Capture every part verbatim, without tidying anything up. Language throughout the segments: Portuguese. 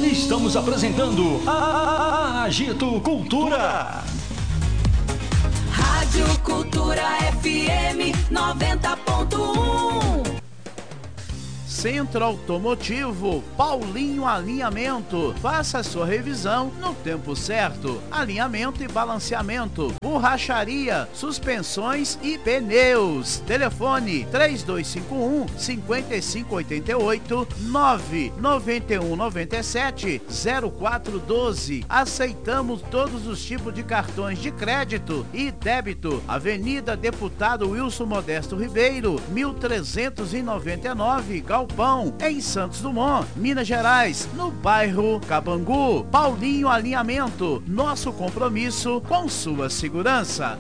Estamos apresentando a Agito Cultura. Rádio Cultura F M noventa ponto um. Centro Automotivo Paulinho Alinhamento. Faça a sua revisão no tempo certo. Alinhamento e balanceamento, borracharia, suspensões e pneus. Telefone três dois cinco um, cinco cinco oito oito, nove nove um nove sete, zero quatro um dois. Aceitamos todos os tipos de cartões de crédito e débito. Avenida Deputado Wilson Modesto Ribeiro, mil trezentos e noventa e nove, Galpão, em Santos Dumont, Minas Gerais, no bairro Cabangu. Paulinho Alinhamento, nosso compromisso com sua segurança.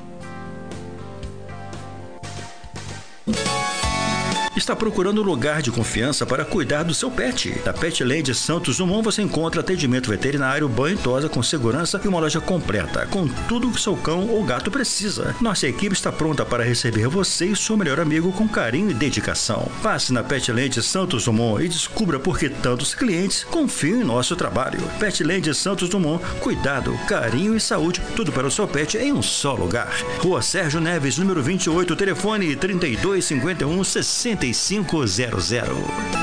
Está procurando um lugar de confiança para cuidar do seu pet? Na Petland Santos Dumont você encontra atendimento veterinário, banho e tosa com segurança e uma loja completa, com tudo que seu cão ou gato precisa. Nossa equipe está pronta para receber você e seu melhor amigo com carinho e dedicação. Passe na Petland Santos Dumont e descubra por que tantos clientes confiam em nosso trabalho. Petland Santos Dumont, cuidado, carinho e saúde, tudo para o seu pet em um só lugar. Rua Sérgio Neves, número vinte e oito, telefone trinta e dois cinquenta e um, sessenta e cinco zero zero.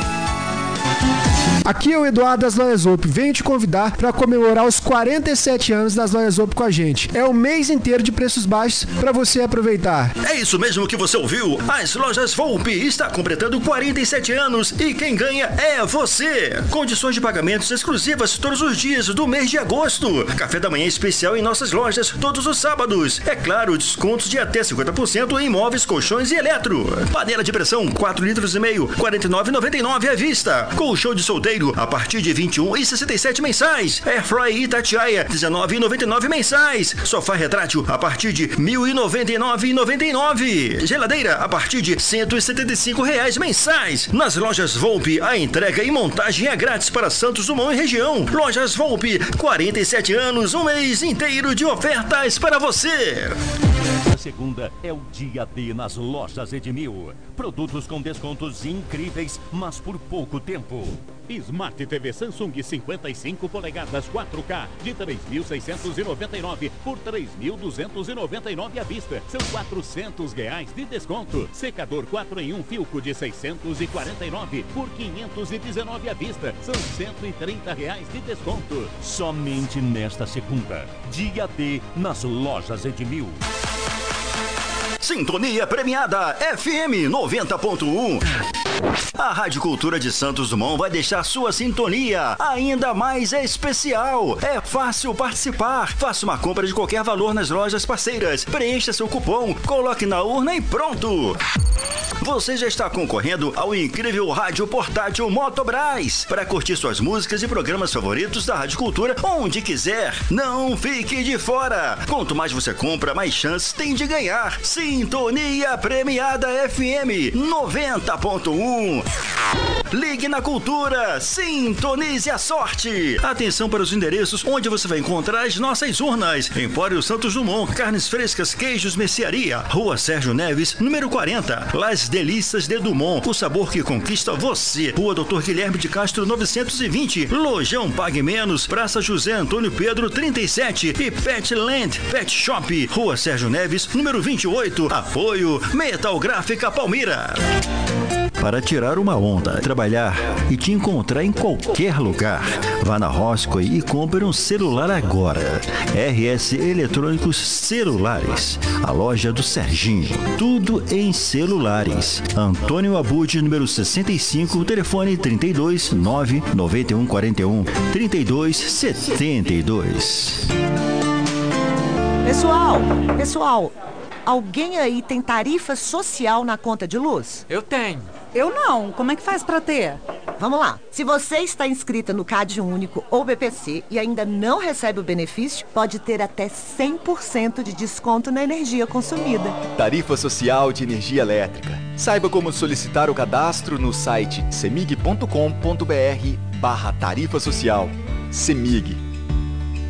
Aqui é o Eduardo das Lojas Op. Venho te convidar para comemorar os quarenta e sete anos das Lojas Op com a gente. É o mês inteiro de preços baixos para você aproveitar. É isso mesmo que você ouviu. As Lojas Volpe está completando quarenta e sete anos e quem ganha é você. Condições de pagamentos exclusivas todos os dias do mês de agosto. Café da manhã especial em nossas lojas todos os sábados. É claro, descontos de até cinquenta por cento em móveis, colchões e eletro. Panela de pressão quatro litros e meio, quarenta e nove reais e noventa e nove centavos à vista. Colchão de solteiro a partir de vinte e um reais e sessenta e sete centavos mensais. Airfry Itatiaia dezenove reais e noventa e nove centavos mensais. Sofá retrátil a partir de mil e noventa e nove reais e noventa e nove centavos. Geladeira a partir de cento e setenta e cinco reais mensais. Nas Lojas Volpe, a entrega e montagem é grátis para Santos Dumont e região. Lojas Volpe, quarenta e sete anos, um mês inteiro de ofertas para você. Segunda é o dia D nas Lojas Edmil. Produtos com descontos incríveis, mas por pouco tempo. Smart T V Samsung cinquenta e cinco polegadas quatro K de três mil seiscentos e noventa e nove por três mil duzentos e noventa e nove à vista. São quatrocentos reais de desconto. Secador quatro em um Filco de seiscentos e quarenta e nove por quinhentos e dezenove à vista. São cento e trinta reais de desconto. Somente nesta segunda. Dia D nas Lojas Edmil. Sintonia premiada F M noventa ponto um. A Rádio Cultura de Santos Dumont vai deixar sua sintonia ainda mais especial. É fácil participar. Faça uma compra de qualquer valor nas lojas parceiras. Preencha seu cupom, coloque na urna e pronto. Você já está concorrendo ao incrível rádio portátil Motobras para curtir suas músicas e programas favoritos da Rádio Cultura onde quiser. Não fique de fora. Quanto mais você compra, mais chances tem de ganhar. Sintonia premiada F M noventa ponto um. Ligue na Cultura, sintonize a sorte. Atenção para os endereços onde você vai encontrar as nossas urnas. Empório Santos Dumont, carnes frescas, queijos, mercearia. Rua Sérgio Neves, número quarenta. Las Delícias de Dumont, o sabor que conquista você. Rua Doutor Guilherme de Castro, novecentos e vinte. Lojão Pague Menos, Praça José Antônio Pedro, trinta e sete. E Petland Pet Shop, Rua Sérgio Neves, número vinte e oito. Apoio Metal Gráfica Palmira. Para tirar uma onda, trabalhar e te encontrar em qualquer lugar. Vá na Roscoe e compre um celular agora. R S Eletrônicos Celulares, a loja do Serginho. Tudo em celulares. Antônio Abud, número sessenta e cinco, telefone trinta e dois, nove nove um quatro um, trinta e dois setenta e dois. Pessoal, pessoal, alguém aí tem tarifa social na conta de luz? Eu tenho. Eu não. Como é que faz pra ter? Vamos lá. Se você está inscrita no Cade Único ou B P C e ainda não recebe o benefício, pode ter até cem por cento de desconto na energia consumida. Tarifa Social de Energia Elétrica. Saiba como solicitar o cadastro no site semig ponto com ponto br barra tarifa social. Semig.